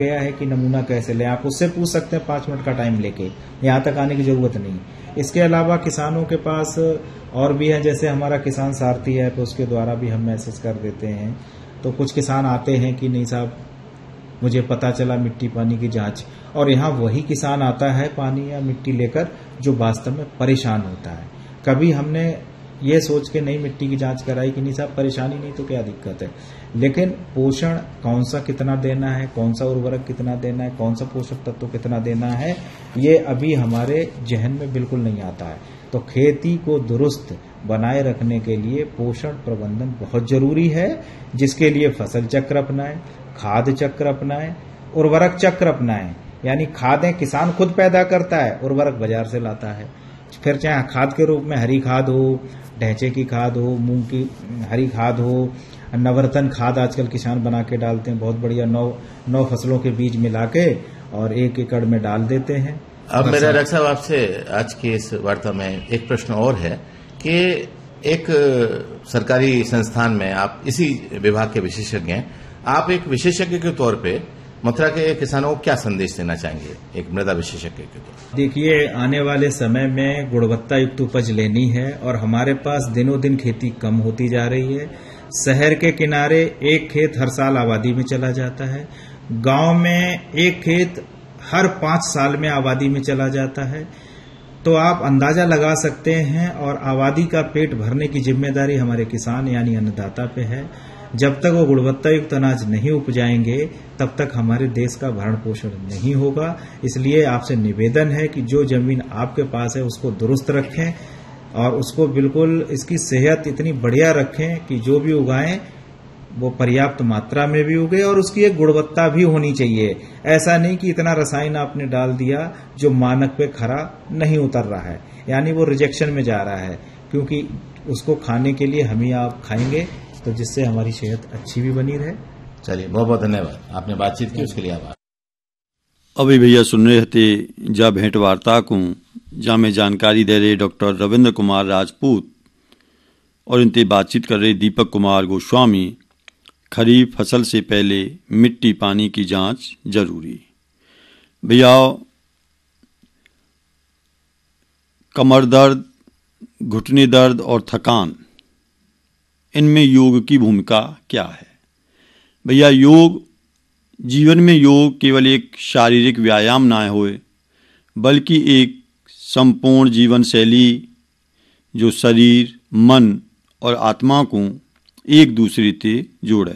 गया है कि नमूना कैसे लें। आप उससे पूछ सकते हैं 5 मिनट का टाइम लेके, यहाँ तक आने की जरूरत नहीं। इसके अलावा किसानों के पास और भी है, जैसे हमारा किसान सारथी ऐप, उसके द्वारा भी हम मैसेज कर देते हैं। तो कुछ किसान आते हैं कि नहीं साहब मुझे पता चला मिट्टी पानी की जांच, और यहाँ वही किसान आता है पानी या मिट्टी लेकर जो वास्तव में परेशान होता है। कभी हमने ये सोच के नहीं मिट्टी की जांच कराई कि नहीं साहब परेशानी नहीं तो क्या दिक्कत है, लेकिन पोषण कौन सा कितना देना है, कौन सा उर्वरक कितना देना है, कौन सा पोषक तत्व कितना देना है, ये अभी हमारे जहन में बिल्कुल नहीं आता है। तो खेती को दुरुस्त बनाए रखने के लिए पोषण प्रबंधन बहुत जरूरी है, जिसके लिए फसल चक्र अपनाएं, खाद चक्र अपनाएं, उर्वरक चक्र अपनाएं। यानी खादें किसान खुद पैदा करता है, उर्वरक बाजार से लाता है। फिर चाहे खाद के रूप में हरी खाद हो, ढैंचे की खाद हो, मूंग की हरी खाद हो, नवरत्न खाद आजकल किसान बना के डालते हैं, बहुत बढ़िया 9 फसलों के बीज मिला के और 1 एकड़ में डाल देते हैं। अब मेरा डॉक्टर साहब आपसे आज की इस वार्ता में एक प्रश्न और है कि एक सरकारी संस्थान में आप इसी विभाग के विशेषज्ञ हैं, आप एक विशेषज्ञ के तौर पे मथुरा के किसानों को क्या संदेश देना चाहेंगे एक मृदा विशेषज्ञ के तौर? देखिए, आने वाले समय में गुणवत्ता युक्त उपज लेनी है और हमारे पास दिनों दिन खेती कम होती जा रही है। शहर के किनारे एक खेत हर साल आबादी में चला जाता है, गांव में एक खेत हर 5 साल में आबादी में चला जाता है। तो आप अंदाजा लगा सकते हैं, और आबादी का पेट भरने की जिम्मेदारी हमारे किसान यानी अन्नदाता पे है। जब तक वो गुणवत्ता युक्त अनाज नहीं उपजाएंगे तब तक हमारे देश का भरण पोषण नहीं होगा। इसलिए आपसे निवेदन है कि जो जमीन आपके पास है उसको दुरुस्त रखें और उसको बिल्कुल इसकी सेहत इतनी बढ़िया रखें कि जो भी उगाएं वो पर्याप्त मात्रा में भी उगे और उसकी एक गुणवत्ता भी होनी चाहिए। ऐसा नहीं कि इतना रसायन आपने डाल दिया जो मानक पे खरा नहीं उतर रहा है, यानी वो रिजेक्शन में जा रहा है, क्योंकि उसको खाने के लिए हम ही आप खाएंगे तो जिससे हमारी सेहत अच्छी भी बनी रहे। चलिए, बहुत बहुत धन्यवाद, आपने बातचीत की उसके लिए आभार। अभी भैया सुन रहे थे जा भेंट वार्ता को, जहाँ में जानकारी दे रहे डॉक्टर रविंद्र कुमार राजपूत और इनसे बातचीत कर रहे दीपक कुमार गोस्वामी। खरीफ फसल से पहले मिट्टी पानी की जांच जरूरी। भैया, कमर दर्द, घुटने दर्द और थकान, इनमें योग की भूमिका क्या है? भैया, योग जीवन में योग केवल एक शारीरिक व्यायाम ना होए, बल्कि एक संपूर्ण जीवन शैली जो शरीर, मन और आत्मा को एक दूसरे से जोड़े।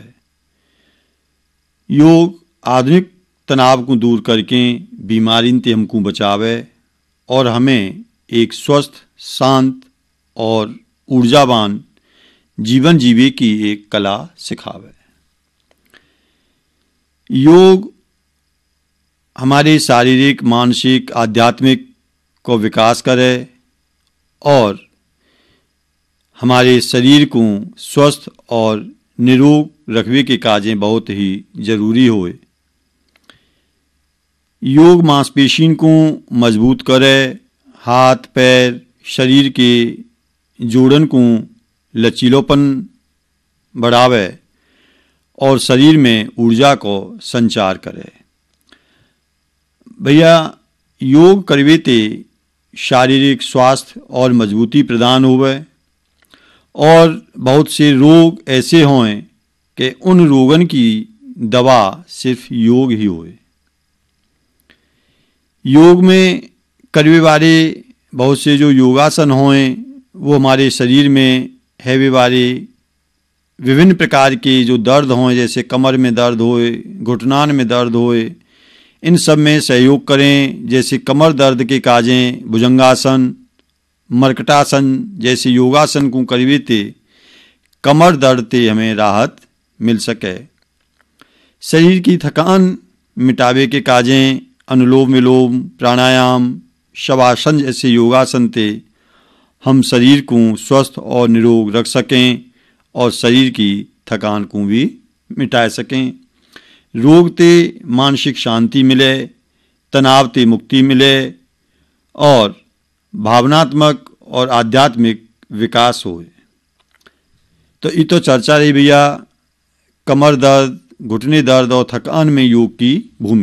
योग आधुनिक तनाव को दूर करके बीमारी से हमको बचावे और हमें एक स्वस्थ, शांत और ऊर्जावान जीवन जीवे की एक कला सिखावे। योग हमारे शारीरिक, मानसिक, आध्यात्मिक को विकास करे और हमारे शरीर को स्वस्थ और निरोग रखने के काजें बहुत ही जरूरी होए। योग मांसपेशी को मजबूत करे, हाथ पैर शरीर के जोड़न को लचीलोपन बढ़ावे और शरीर में ऊर्जा को संचार करे। भैया, योग करवे ते शारीरिक स्वास्थ्य और मजबूती प्रदान होवे और बहुत से रोग ऐसे हों कि उन रोगन की दवा सिर्फ योग ही होए। योग में करवे वाले बहुत से जो योगासन हों वो हमारे शरीर में हैवे वाले विभिन्न प्रकार के जो दर्द हों, जैसे कमर में दर्द होए, घुटनान में दर्द होए, इन सब में सहयोग करें। जैसे कमर दर्द के काजें भुजंगासन, मर्कटासन जैसे योगासन को करवे ते कमर दर्द ते हमें राहत मिल सके। शरीर की थकान मिटावे के काजें अनुलोम विलोम, प्राणायाम, शवासन जैसे योगासन ते हम शरीर को स्वस्थ और निरोग रख सकें और शरीर की थकान को भी मिटा सकें। रोग ते मानसिक शांति मिले, तनाव ते मुक्ति मिले और भावनात्मक और आध्यात्मिक विकास होए। तो ये तो चर्चा रही भैया कमर दर्द, घुटने दर्द और थकान में योग की भूमिका।